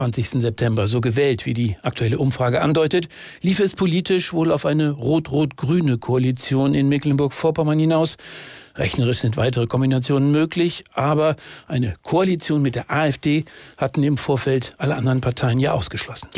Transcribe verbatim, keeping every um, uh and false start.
zwanzigsten September so gewählt, wie die aktuelle Umfrage andeutet, lief es politisch wohl auf eine rot-rot-grüne Koalition in Mecklenburg-Vorpommern hinaus. Rechnerisch sind weitere Kombinationen möglich, aber eine Koalition mit der AfD hatten im Vorfeld alle anderen Parteien ja ausgeschlossen.